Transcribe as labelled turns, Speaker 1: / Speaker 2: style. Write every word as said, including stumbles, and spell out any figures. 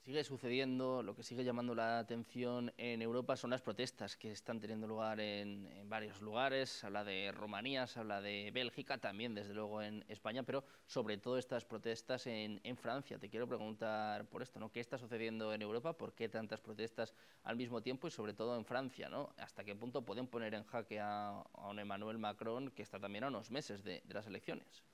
Speaker 1: Sigue sucediendo, lo que sigue llamando la atención en Europa son las protestas que están teniendo lugar en, en varios lugares. Se habla de Rumanía, se habla de Bélgica, también desde luego en España, pero sobre todo estas protestas en, en Francia. Te quiero preguntar por esto, ¿no? ¿Qué está sucediendo en Europa? ¿Por qué tantas protestas al mismo tiempo y sobre todo en Francia, ¿no? ¿Hasta qué punto pueden poner en jaque a, a un Emmanuel Macron que está también a unos meses de, de las elecciones?